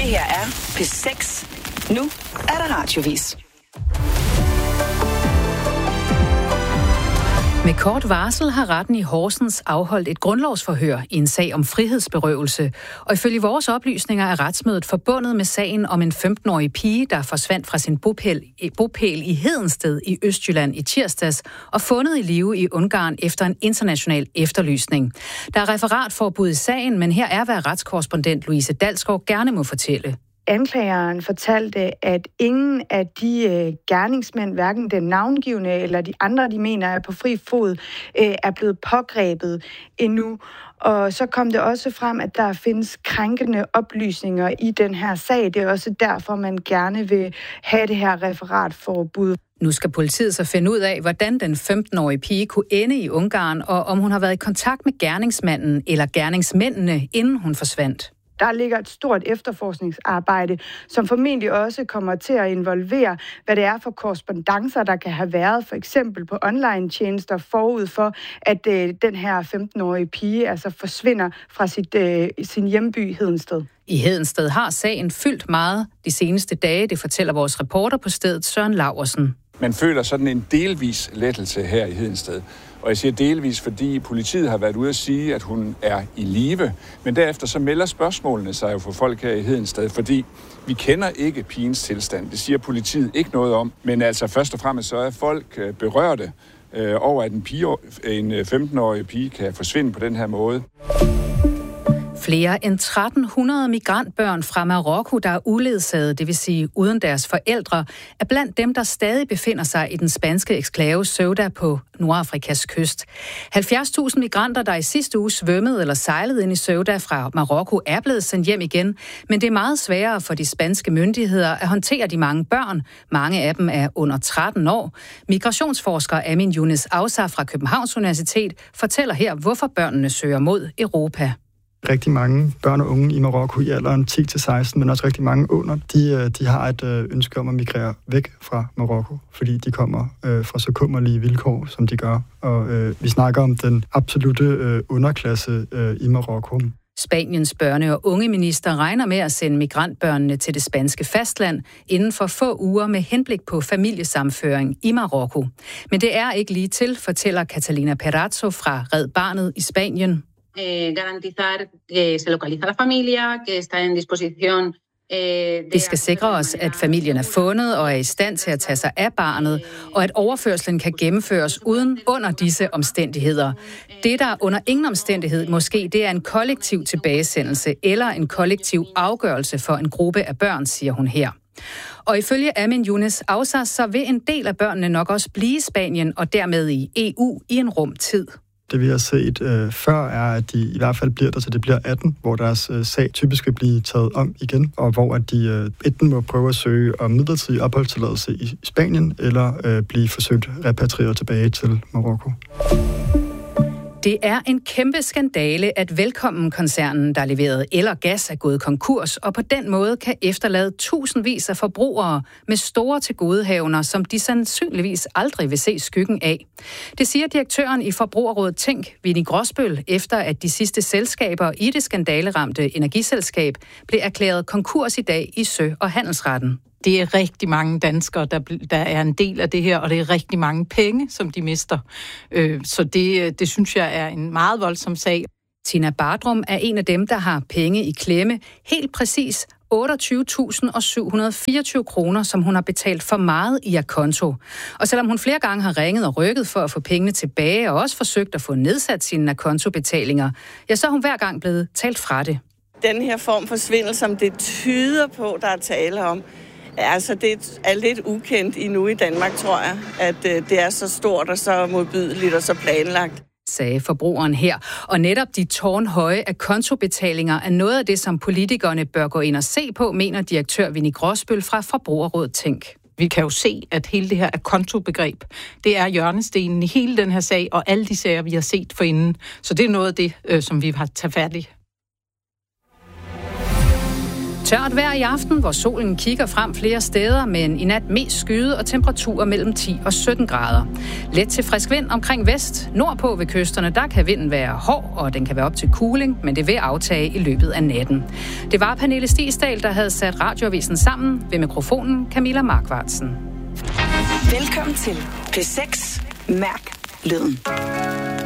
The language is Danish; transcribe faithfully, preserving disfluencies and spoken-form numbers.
her er P seks. Nu er der radiovis. Med kort varsel har retten i Horsens afholdt et grundlovsforhør i en sag om frihedsberøvelse. Og ifølge vores oplysninger er retsmødet forbundet med sagen om en femten-årig pige, der forsvandt fra sin bopæl, bopæl i Hedensted i Østjylland i tirsdags og fundet i live i Ungarn efter en international efterlysning. Der er referatforbud i sagen, men her er, hvad retskorrespondent Louise Dalsgaard gerne må fortælle. Anklageren fortalte, at ingen af de øh, gerningsmænd, hverken den navngivne eller de andre, de mener er på fri fod, øh, er blevet pågrebet endnu. Og så kom det også frem, at der findes krænkende oplysninger i den her sag. Det er også derfor, man gerne vil have det her referatforbud. Nu skal politiet så finde ud af, hvordan den femten-årige pige kunne ende i Ungarn, og om hun har været i kontakt med gerningsmanden eller gerningsmændene, inden hun forsvandt. Der ligger et stort efterforskningsarbejde, som formentlig også kommer til at involvere, hvad det er for korrespondancer, der kan have været, for eksempel på online-tjenester forud for, at øh, den her femten-årige pige altså forsvinder fra sit, øh, sin hjemby Hedensted. I Hedensted har sagen fyldt meget de seneste dage, det fortæller vores reporter på stedet, Søren Laursen. Man føler sådan en delvis lettelse her i Hedensted. Og jeg siger delvis, fordi politiet har været ude at sige, at hun er i live. Men derefter så melder spørgsmålene sig jo for folk her i Hedensted, fordi vi kender ikke pigens tilstand. Det siger politiet ikke noget om. Men altså først og fremmest så er folk berørte øh, over, at en, pige, en femten-årig pige kan forsvinde på den her måde. Flere end tretten hundrede migrantbørn fra Marokko, der er uledsaget, det vil sige uden deres forældre, er blandt dem, der stadig befinder sig i den spanske eksklave Ceuta på Nordafrikas kyst. halvfjerds tusind migranter, der i sidste uge svømmede eller sejlede ind i Ceuta fra Marokko, er blevet sendt hjem igen, men det er meget sværere for de spanske myndigheder at håndtere de mange børn. Mange af dem er under tretten år. Migrationsforsker Amin Younes Auza fra Københavns Universitet fortæller her, hvorfor børnene søger mod Europa. Rigtig mange børn og unge i Marokko i alderen ti til seksten, men også rigtig mange under, de, de har et ønske om at migrere væk fra Marokko, fordi de kommer øh, fra så kummerlige vilkår, som de gør. Og øh, vi snakker om den absolute øh, underklasse øh, i Marokko. Spaniens børne- og ungeminister regner med at sende migrantbørnene til det spanske fastland inden for få uger med henblik på familiesamføring i Marokko. Men det er ikke lige til, fortæller Catalina Perazzo fra Red Barnet i Spanien. garantizar que se localiza la familia, que está en disposición. Vi skal sikre os, at familien er fundet og er i stand til at tage sig af barnet, og at overførslen kan gennemføres uden under disse omstændigheder. Det, der under ingen omstændighed måske, det er en kollektiv tilbagesendelse eller en kollektiv afgørelse for en gruppe af børn, siger hun her. Og ifølge Amin Younes Auza, så vil en del af børnene nok også blive i Spanien og dermed i E U i en rum tid. Det vi har set øh, før er, at de i hvert fald bliver der til det bliver atten, hvor deres øh, sag typisk vil blive taget om igen, og hvor at de øh, enten må prøve at søge om midlertidig opholdstilladelse i Spanien, eller øh, blive forsøgt repatrieret tilbage til Marokko. Det er en kæmpe skandale, at Velkommen-koncernen, der leverede el og gas, er gået konkurs, og på den måde kan efterlade tusindvis af forbrugere med store tilgodehavender, som de sandsynligvis aldrig vil se skyggen af. Det siger direktøren i Forbrugerrådet Tænk, Winnie Grosbøll, efter at de sidste selskaber i det skandaleramte energiselskab blev erklæret konkurs i dag i Sø- og Handelsretten. Det er rigtig mange danskere, der, der er en del af det her, og det er rigtig mange penge, som de mister. Øh, så det, det synes jeg er en meget voldsom sag. Tina Bardrum er en af dem, der har penge i klemme. Helt præcis otteogtyve tusind syv hundrede og fireogtyve kroner, som hun har betalt for meget i akonto. Og selvom hun flere gange har ringet og rykket for at få pengene tilbage, og også forsøgt at få nedsat sine akontobetalinger, ja, så er hun hver gang blevet talt fra det. Den her form for svindel, som det tyder på, der er tale om, altså det er lidt ukendt endnu i Danmark, tror jeg, at det er så stort og så modbydeligt og så planlagt, sagde forbrugeren her. Og netop de tårnhøje akontobetalinger er noget af det, som politikerne bør gå ind og se på, mener direktør Winnie Grosbøll fra Forbrugerrådet Tænk. Vi kan jo se, at hele det her akontobegreb, det er hjørnestenen i hele den her sag, og alle de sager, vi har set forinden. Så det er noget af det, som vi har taget fat i. Tørt vejr i aften, hvor solen kigger frem flere steder, men i nat mest skyde og temperaturer mellem ti og sytten grader. Let til frisk vind omkring vest. Nordpå ved kysterne, der kan vinden være hård, og den kan være op til kuling, men det vil aftage i løbet af natten. Det var Pernille Stigsdal, der havde sat radioavisen sammen. Ved mikrofonen Camilla Markvartsen. Velkommen til P seks. Mærk lyden.